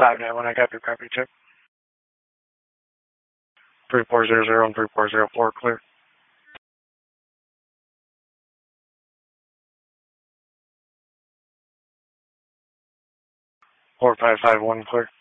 591, I got your copy, check. 3400 and 3404, clear. 4551, clear.